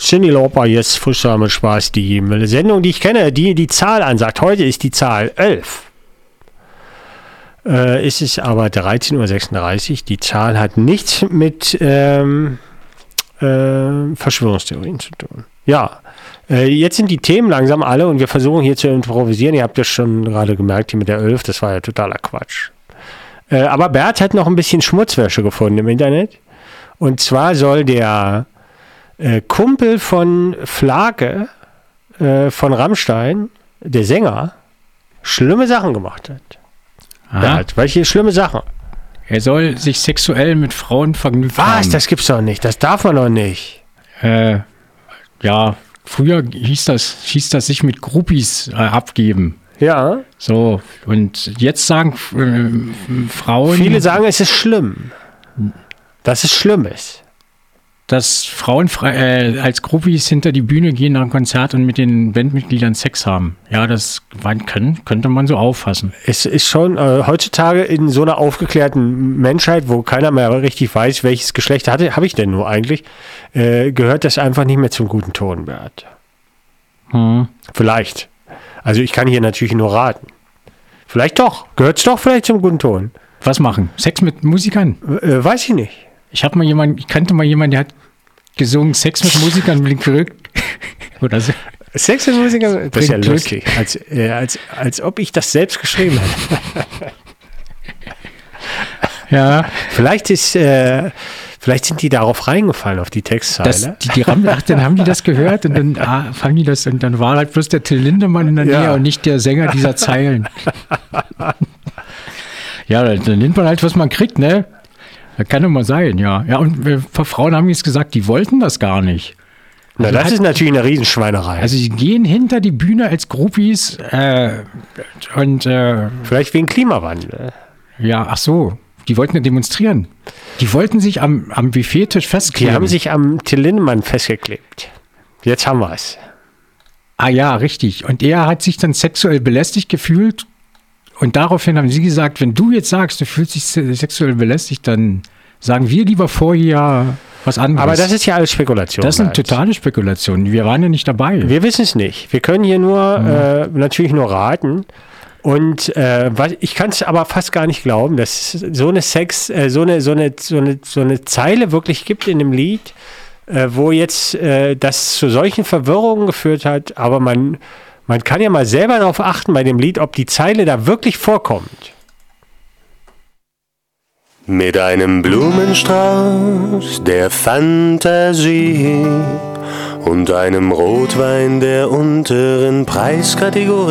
Cyndi Lauper, jetzt Fußball mit Spaß. Die Sendung, die ich kenne, die Zahl ansagt. Heute ist die Zahl 11. Es ist aber 13.36 Uhr. Die Zahl hat nichts mit Verschwörungstheorien zu tun. Ja, jetzt sind die Themen langsam alle und wir versuchen hier zu improvisieren. Ihr habt ja schon gerade gemerkt, hier mit der 11, das war ja totaler Quatsch. Aber Bert hat noch ein bisschen Schmutzwäsche gefunden im Internet. Und zwar soll der Kumpel von Flake von Rammstein, der Sänger, schlimme Sachen gemacht hat. Bert, welche schlimme Sachen? Er soll sich sexuell mit Frauen vergnügt haben. Was? Das gibt's doch nicht. Das darf man doch nicht. Ja, früher hieß das sich mit Groupies abgeben. Ja. So, und jetzt sagen Frauen... Viele sagen, es ist schlimm. Dass es schlimm ist. Dass Frauen als Groupies hinter die Bühne gehen nach einem Konzert und mit den Bandmitgliedern Sex haben. Ja, das könnte man so auffassen. Es ist schon heutzutage in so einer aufgeklärten Menschheit, wo keiner mehr richtig weiß, welches Geschlecht habe ich denn nur eigentlich, gehört das einfach nicht mehr zum guten Ton, Bert. Vielleicht. Also ich kann hier natürlich nur raten. Vielleicht doch. Gehört es doch vielleicht zum guten Ton. Was machen? Sex mit Musikern? Weiß ich nicht. Ich kannte mal jemanden, der hat gesungen, Sex mit Musikern bringt Glück. Oder so. Sex mit Musikern? Das ist ja lustig. Als ob ich das selbst geschrieben hätte. Ja. Vielleicht sind die darauf reingefallen, auf die Textzeile. Dann haben die das gehört und dann fangen die das und dann war halt bloß der Till Lindemann in der Nähe und nicht der Sänger dieser Zeilen. Ja, dann nimmt man halt, was man kriegt, ne? Das kann doch mal sein, ja. Ja, und Frauen haben jetzt gesagt, die wollten das gar nicht. Na, also das ist natürlich eine Riesenschweinerei. Also sie gehen hinter die Bühne als Groupies und vielleicht wegen Klimawandel. Ja, ach so. Die wollten ja demonstrieren. Die wollten sich am Buffettisch festkleben. Die haben sich am Till Lindemann festgeklebt. Jetzt haben wir es. Ah ja, richtig. Und er hat sich dann sexuell belästigt gefühlt. Und daraufhin haben sie gesagt, wenn du jetzt sagst, du fühlst dich sexuell belästigt, dann sagen wir lieber vorher was anderes. Aber das ist ja alles Spekulation. Das sind totale Spekulationen. Wir waren ja nicht dabei. Wir wissen es nicht. Wir können hier nur natürlich nur raten. Und ich kann es aber fast gar nicht glauben, dass es so eine Zeile wirklich gibt in dem Lied, wo jetzt das zu solchen Verwirrungen geführt hat. Aber man kann ja mal selber darauf achten bei dem Lied, ob die Zeile da wirklich vorkommt. Mit einem Blumenstrauß der Fantasie und einem Rotwein der unteren Preiskategorie